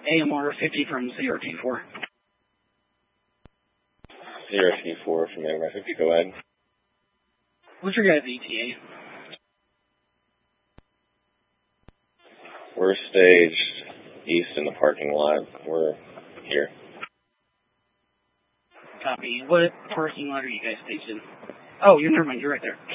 AMR 50 from 024. 024 from AMR 50, go ahead. What's your guys' ETA? We're staged east in the parking lot. We're here. Copy. What parking lot are you guys staged in? Oh, never mind, you're right there.